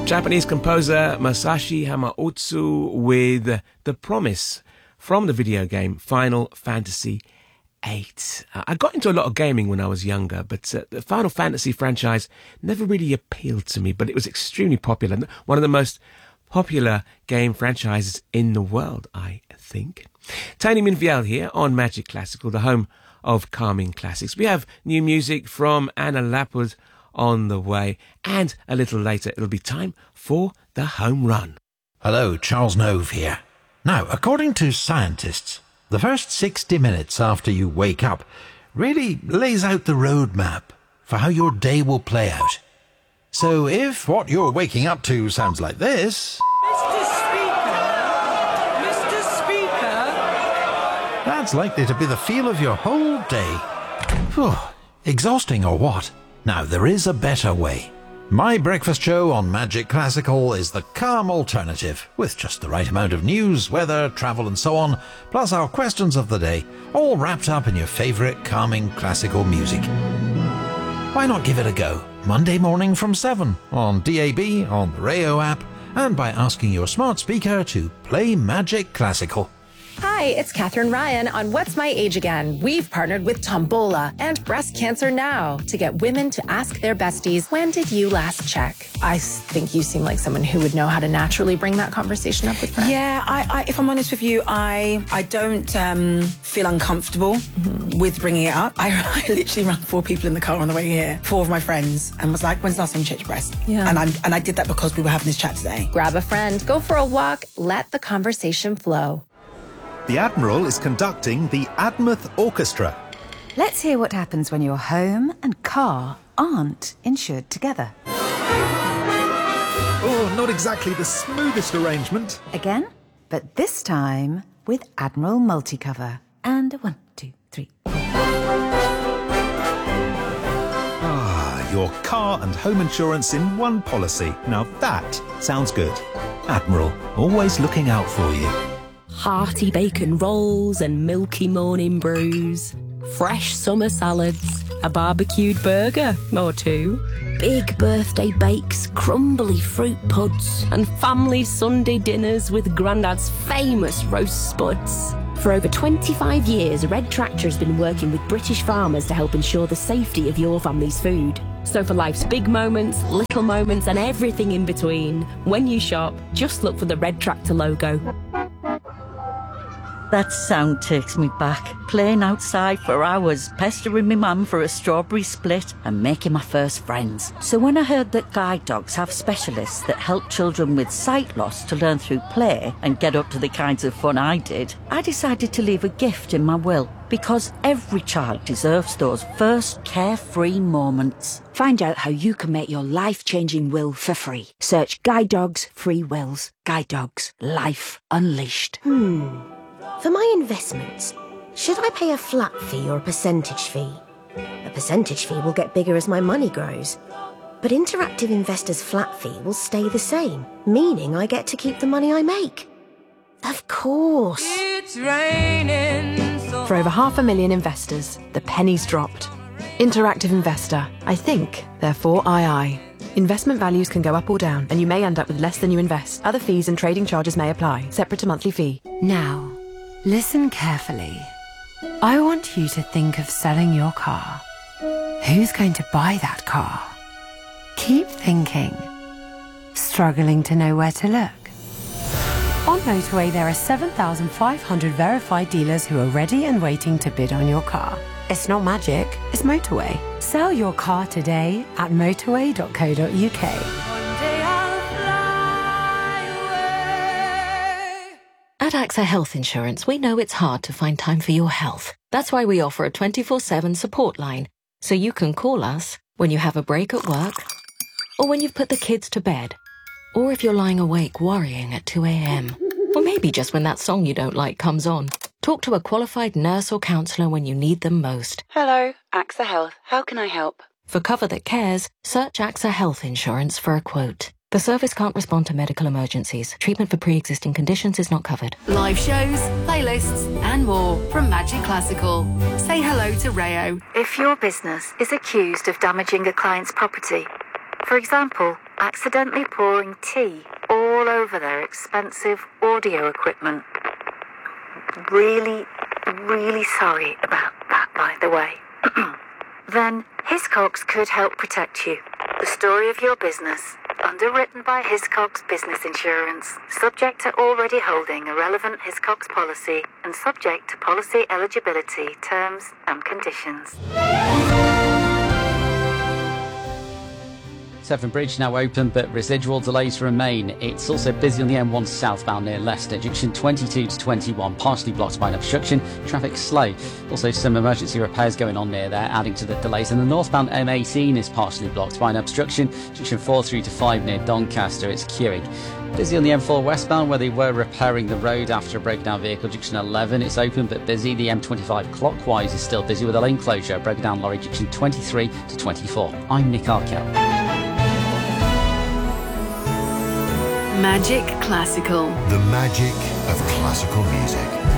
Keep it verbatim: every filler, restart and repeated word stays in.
Japanese composer Masashi Hamauzu with The Promise from the video game Final Fantasy eight. Uh, I got into a lot of gaming when I was younger, but uh, the Final Fantasy franchise never really appealed to me, but it was extremely popular. One of the most popular game franchises in the world, I think. Tony Minviel here on Magic Classical, the home of calming classics. We have new music from Anna Lapwood on the way, and a little later it'll be time for the home run. Hello, Charles Nove here. Now, according to scientists, the first sixty minutes after you wake up really lays out the roadmap for how your day will play out. So if what you're waking up to sounds like this... Mister Speaker! Mister Speaker! That's likely to be the feel of your whole day. Whew, exhausting or what? Now, there is a better way. My breakfast show on Magic Classical is the calm alternative, with just the right amount of news, weather, travel and so on, plus our questions of the day, all wrapped up in your favourite calming classical music. Why not give it a go? Monday morning from seven, on D A B, on the Rayo app, and by asking your smart speaker to play Magic Classical. Hi, it's Catherine Ryan on What's My Age Again. We've partnered with Tombola and Breast Cancer Now to get women to ask their besties, when did you last check? I think you seem like someone who would know how to naturally bring that conversation up with friends. Yeah, I, I, if I'm honest with you, I I don't um, feel uncomfortable mm-hmm. with bringing it up. I, I literally ran four people in the car on the way here, four of my friends, and was like, when's the last time you checked your breast? Yeah. And, I'm, and I did that because we were having this chat today. Grab a friend, go for a walk, let the conversation flow. The Admiral is conducting the Admouth Orchestra. Let's hear what happens when your home and car aren't insured together. Oh, not exactly the smoothest arrangement. Again, but this time with Admiral Multicover. And a one, two, three, four. Ah, your car and home insurance in one policy. Now that sounds good. Admiral, always looking out for you. Hearty bacon rolls and milky morning brews, fresh summer salads, a barbecued burger or two, big birthday bakes, crumbly fruit puds, and family Sunday dinners with Grandad's famous roast spuds. For over twenty-five years, Red Tractor has been working with British farmers to help ensure the safety of your family's food. So for life's big moments, little moments, and everything in between, when you shop, just look for the Red Tractor logo. That sound takes me back, playing outside for hours, pestering my mum for a strawberry split and making my first friends. So when I heard that guide dogs have specialists that help children with sight loss to learn through play and get up to the kinds of fun I did, I decided to leave a gift in my will, because every child deserves those first carefree moments. Find out how you can make your life-changing will for free. Search Guide Dogs Free Wills. Guide Dogs. Life Unleashed. Hmm. For my investments, should I pay a flat fee or a percentage fee? A percentage fee will get bigger as my money grows. But Interactive Investor's flat fee will stay the same, meaning I get to keep the money I make. Of course. It's raining so For over half a million investors, the penny's dropped. Interactive Investor. I think, therefore I I. Investment values can go up or down, and you may end up with less than you invest. Other fees and trading charges may apply, separate to monthly fee. Now, listen carefully. I want you to think of selling your car. Who's going to buy that car? Keep thinking. Struggling to know where to look? On Motorway, there are seven thousand five hundred verified dealers who are ready and waiting to bid on your car. It's not magic, it's Motorway. Sell your car today at motorway dot co dot U K. At AXA Health Insurance, we know it's hard to find time for your health. That's why we offer a twenty-four seven support line, so you can call us when you have a break at work, or when you've put the kids to bed, or if you're lying awake worrying at two a.m, or maybe just when that song you don't like comes on. Talk to a qualified nurse or counsellor when you need them most. Hello, AXA Health. How can I help? For cover that cares, search AXA Health Insurance for a quote. The service can't respond to medical emergencies. Treatment for pre-existing conditions is not covered. Live shows, playlists, and more from Magic Classical. Say hello to Rayo. If your business is accused of damaging a client's property, For example, accidentally pouring tea all over their expensive audio equipment. Really, really sorry about that, by the way. Then Hiscox could help protect you. The story of your business, underwritten by Hiscox Business Insurance, subject to already holding a relevant Hiscox policy and subject to policy eligibility, terms and conditions. Severn Bridge now open, but residual delays remain. It's also busy on the M one southbound near Leicester, junction twenty-two to twenty-one, partially blocked by an obstruction. Traffic slow. Also some emergency repairs going on near there, adding to the delays. And the northbound M eighteen is partially blocked by an obstruction, junction four through to five near Doncaster. It's queuing. Busy on the M four westbound, where they were repairing the road after a breakdown vehicle, junction eleven. It's open but busy. The M twenty-five clockwise is still busy with a lane closure, broken down lorry, junction twenty-three to twenty-four. I'm Nick Arkell. Magic Classical. The magic of classical music.